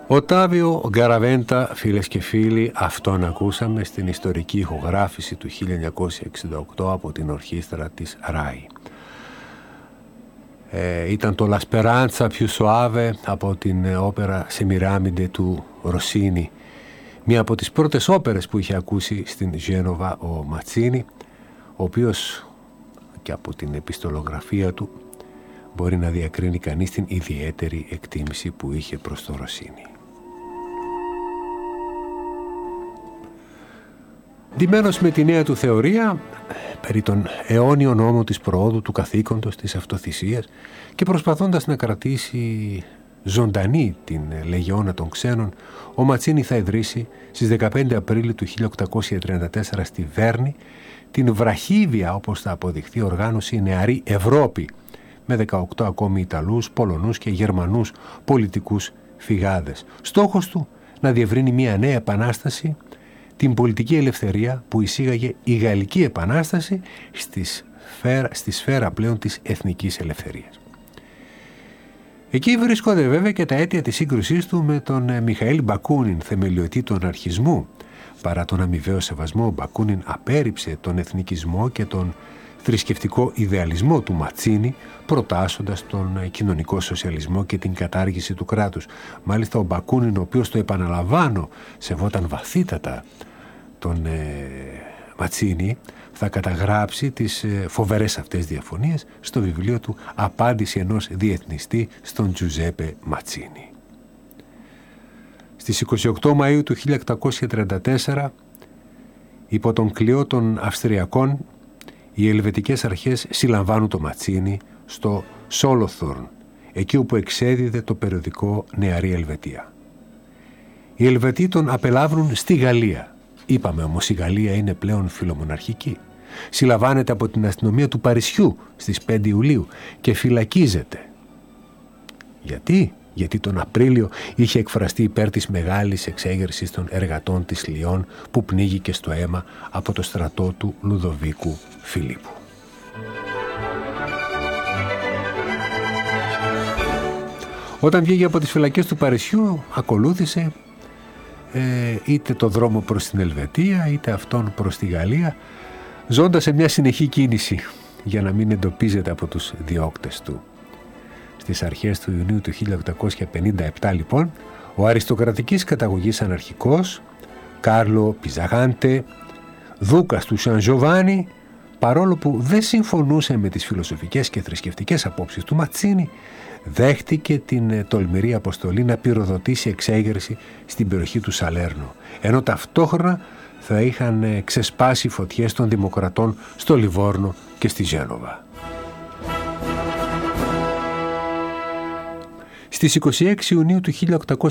Οτάβιο Γκαραβέντα, φίλες και φίλοι, αυτόν ακούσαμε στην ιστορική ηχογράφηση του 1968 από την ορχήστρα της Rai. Ήταν το La Speranza più suave από την όπερα Σεμιράμιντε του Ροσίνη, μία από τις πρώτες όπερες που είχε ακούσει στην Γένοβα ο Ματσίνι, ο οποίος και από την επιστολογραφία του μπορεί να διακρίνει κανείς την ιδιαίτερη εκτίμηση που είχε προς το Ροσίνη. Ντυμένος με τη νέα του θεωρία περί τον αιώνιο νόμο της προόδου του καθήκοντος της αυτοθυσίας και προσπαθώντας να κρατήσει ζωντανή την λεγεώνα των ξένων, ο Ματσίνι θα ιδρύσει στις 15 Απρίλη του 1834 στη Βέρνη την βραχίβια, όπως θα αποδειχθεί, οργάνωση Νεαρή Ευρώπη, με 18 ακόμη Ιταλούς, Πολωνούς και Γερμανούς πολιτικούς φυγάδες. Στόχος του να διευρύνει μια νέα επανάσταση, την πολιτική ελευθερία που εισήγαγε η Γαλλική Επανάσταση στη σφαίρα πλέον της εθνικής ελευθερίας. Εκεί βρίσκονται βέβαια και τα αίτια της σύγκρουσής του με τον Μιχαήλ Μπακούνιν, θεμελιωτή του αναρχισμού. Παρά τον αμοιβαίο σεβασμό, ο Μπακούνιν απέρριψε τον εθνικισμό και τον θρησκευτικό ιδεαλισμό του Ματσίνι, προτάσσοντας τον κοινωνικό σοσιαλισμό και την κατάργηση του κράτους. Μάλιστα ο Μπακούνιν, ο οποίος, το επαναλαμβάνω, σεβόταν βαθύτατα τον Ματσίνι, θα καταγράψει τις φοβερές αυτές διαφωνίες στο βιβλίο του «Απάντηση ενός διεθνιστή στον Τζουζέπε Ματσίνι». Στις 28 Μαΐου του 1834, υπό τον κλειό των Αυστριακών, οι ελβετικές αρχές συλλαμβάνουν το Ματσίνι στο Σόλοθορν, εκεί όπου εξέδιδε το περιοδικό Νεαρή Ελβετία. Οι Ελβετοί τον απελάβουν στη Γαλλία. Είπαμε όμως η Γαλλία είναι πλέον φιλομοναρχική. Συλλαμβάνεται από την αστυνομία του Παρισιού στις 5 Ιουλίου και φυλακίζεται. Γιατί τον Απρίλιο είχε εκφραστεί υπέρ της μεγάλης εξέγερσης των εργατών της Λιών που πνίγηκε στο αίμα από το στρατό του Λουδοβίκου Φιλίππου. Όταν βγήκε από τις φυλακές του Παρισιού, ακολούθησε είτε το δρόμο προς την Ελβετία είτε αυτόν προς τη Γαλλία, ζώντας σε μια συνεχή κίνηση για να μην εντοπίζεται από τους διώκτες του. Στις αρχές του Ιουνίου του 1857 λοιπόν, ο αριστοκρατικής καταγωγής αναρχικός Κάρλο Πιζαγάντε, δούκας του Σαν Τζοβάνι, παρόλο που δεν συμφωνούσε με τις φιλοσοφικές και θρησκευτικές απόψεις του Ματσίνι, δέχτηκε την τολμηρή αποστολή να πυροδοτήσει εξέγερση στην περιοχή του Σαλέρνο, ενώ ταυτόχρονα θα είχαν ξεσπάσει φωτιές των δημοκρατών στο Λιβόρνο και στη Γένοβα. Στις 26 Ιουνίου του